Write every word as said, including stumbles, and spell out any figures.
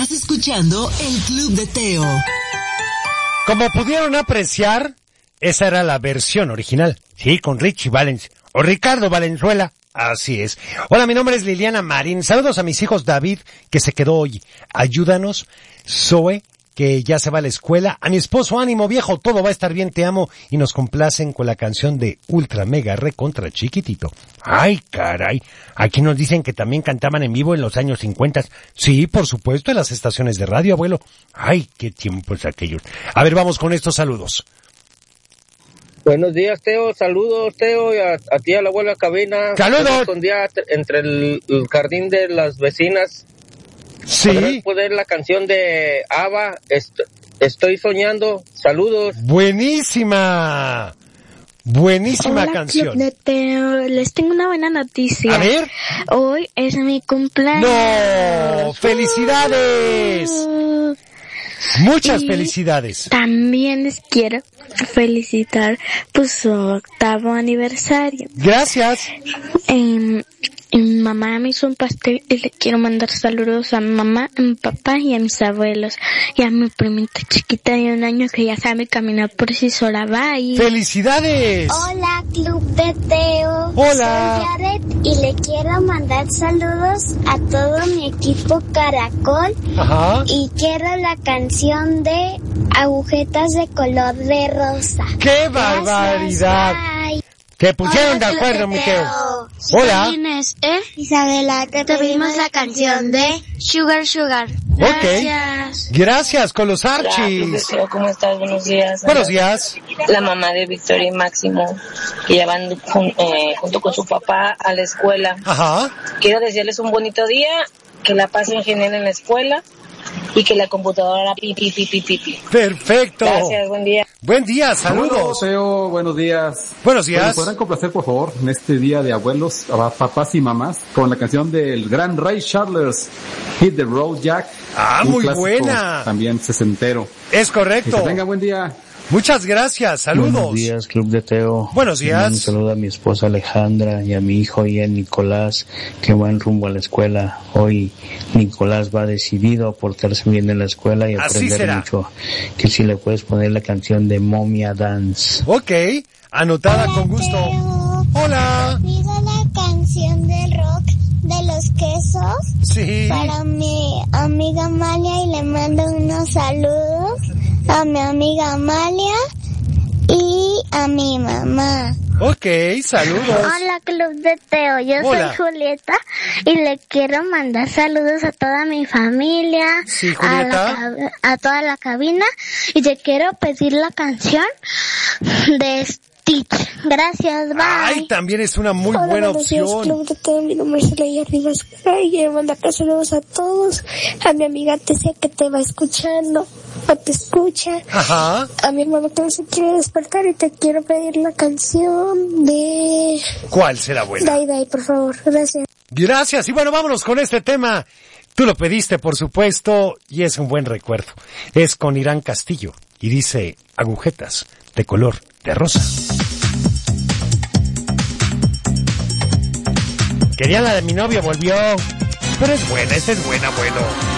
Estás escuchando el Club de Teo. Como pudieron apreciar, esa era la versión original. Sí, con Richie Valens o Ricardo Valenzuela. Así es. Hola, mi nombre es Liliana Marín. Saludos a mis hijos David, que se quedó hoy. Ayúdanos. Zoe, que ya se va a la escuela. A mi esposo, ánimo viejo, todo va a estar bien, te amo. Y nos complacen con la canción de Ultra Mega Recontra Chiquitito. Ay, caray. Aquí nos dicen que también cantaban en vivo en los años cincuenta. Sí, por supuesto, en las estaciones de radio, abuelo. Ay, qué tiempos aquellos. A ver, vamos con estos saludos. Buenos días, Teo. Saludos, Teo, y a, a ti, a la abuela cabina. ¡Saludos! Un día entre el, el jardín de las vecinas. Sí. Poder la canción de ABBA, est- Estoy soñando. Saludos. Buenísima. Buenísima Hola, canción. Club de Teo. Les tengo una buena noticia. A ver. Hoy es mi cumpleaños. ¡No! ¡Felicidades! Uh, Muchas y felicidades. También les quiero felicitar por su octavo aniversario. Gracias. Eh, mi mamá me hizo un pastel y le quiero mandar saludos a mi mamá, a mi papá y a mis abuelos. Y a mi primita chiquita de un año que ya sabe caminar por sí sola. Bye. ¡Felicidades! Hola, Club de Teo. Hola. Soy Jared y le quiero mandar saludos a todo mi equipo Caracol. Ajá. Y quiero la canción de Agujetas de color de rosa. ¡Qué Gracias, barbaridad! bye. Que pusieron Hola, de acuerdo, Club de mi Teo. Teo. Hola. Soy Inés, ¿eh? Isabela, te pedimos la canción de Sugar Sugar. Gracias. Ok. Gracias, con los Archis. Hola, ¿cómo estás? Buenos días. Buenos días. La mamá de Victoria y Máximo, que ya van jun- eh, junto con su papá a la escuela. Ajá. Quiero desearles un bonito día, que la pasen genial en la escuela y que la computadora pipi, pipi, pipi. Perfecto. Gracias, buen día. Buen día, saludos. Teo, buenos días. Buenos días. Bueno, ¿podrán complacer, por favor, en este día de abuelos, a papás y mamás, con la canción del gran Ray Charles, Hit the Road Jack? Ah, un muy clásico buena. También sesentero. Es correcto. Que tenga buen día. Muchas gracias, saludos. Buenos días, Club de Teo. Buenos días. Un saludo a mi esposa Alejandra y a mi hijo Ian Nicolás, que van rumbo a la escuela. Hoy Nicolás va decidido a portarse bien en la escuela y Así aprender será. mucho. Que si le puedes poner la canción de Momia Dance. Ok, anotada Hola, con gusto. Teo. Hola. Pido la canción de rock de los quesos Sí. para mi amiga Amalia y le mando unos saludos a mi amiga Amalia y a mi mamá. Ok, saludos. Hola, Club de Teo, yo Hola. soy Julieta y le quiero mandar saludos a toda mi familia, Sí, a, la Julieta. cab- a toda la cabina y te quiero pedir la canción de Stitch. Gracias, bye. Ay, también es una muy Hola, buena buenos días, opción. Club de Teo. Mi nombre es Leia Rivas y quiero mandar saludos a todos. A mi amiga Tesia que te va escuchando o te escucha. Ajá. A mi hermano que no se quiere despertar y te quiero pedir la canción de ¿Cuál será buena? Dai Dai, por favor. Gracias. Gracias. Y bueno, vámonos con este tema. Tú lo pediste, por supuesto, y es un buen recuerdo. Es con Irán Castillo y dice agujetas de color de rosa. Querían la de mi novio, volvió. Pero es buena, esta es buena, abuelo.